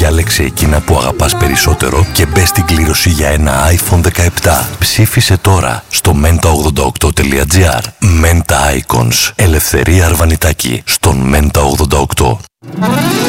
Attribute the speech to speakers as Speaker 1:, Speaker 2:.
Speaker 1: Διάλεξε εκείνα που αγαπάς περισσότερο και μπες στην κλήρωση για ένα iPhone 17. Ψήφισε τώρα στο menta88.gr. Menta Icons. Ελευθερία Αρβανιτάκη στον Menta 88.